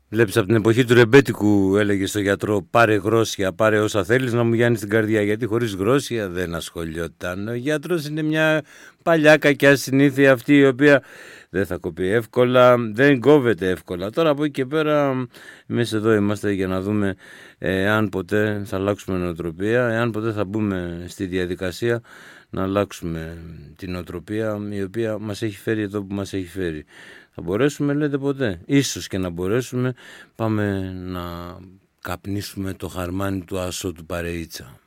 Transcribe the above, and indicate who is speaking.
Speaker 1: Βλέπεις από την εποχή του ρεμπέτικου έλεγε στο γιατρό πάρε γρόσια, πάρε όσα θέλεις να μου γιάνει την καρδιά, γιατί χωρίς γρόσια δεν ασχολιόταν. Ο γιατρός είναι μια παλιά κακιά συνήθεια αυτή η οποία δεν θα κοπεί εύκολα, δεν κόβεται εύκολα. Τώρα από εκεί και πέρα εμείς εδώ είμαστε για να δούμε εάν ποτέ θα αλλάξουμε νοοτροπία, εάν ποτέ θα μπούμε στη διαδικασία να αλλάξουμε την νοοτροπία η οποία μας έχει φέρει εδώ που μας έχει φέρει. Θα μπορέσουμε, λέτε, ποτέ? Ίσως και να μπορέσουμε. Πάμε να καπνίσουμε το χαρμάνι του Άσο του Παρεΐτσα.